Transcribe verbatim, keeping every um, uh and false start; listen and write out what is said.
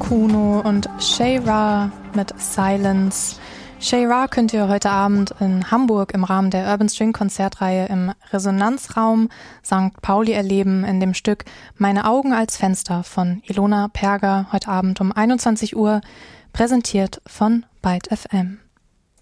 Kuno und Shay Ra mit Silence. Shay Ra könnt ihr heute Abend in Hamburg im Rahmen der Urban String Konzertreihe im Resonanzraum Sankt Pauli erleben, in dem Stück Meine Augen als Fenster von Ilona Perger, heute Abend um einundzwanzig Uhr, präsentiert von Byte F M.